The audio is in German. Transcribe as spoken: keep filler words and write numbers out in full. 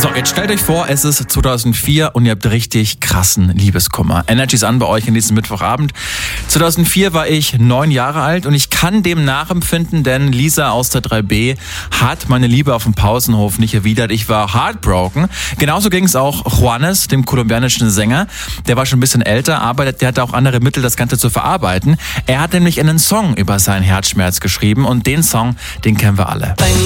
So, jetzt stellt euch vor, es ist zweitausendvier und ihr habt richtig krassen Liebeskummer. Energy ist an bei euch an diesem Mittwochabend. zweitausendvier war ich neun Jahre alt und ich kann dem nachempfinden, denn Lisa aus der drei B hat meine Liebe auf dem Pausenhof nicht erwidert. Ich war heartbroken. Genauso ging es auch Juanes, dem kolumbianischen Sänger. Der war schon ein bisschen älter, aber der hatte auch andere Mittel, das Ganze zu verarbeiten. Er hat nämlich einen Song über seinen Herzschmerz geschrieben und den Song, den kennen wir alle.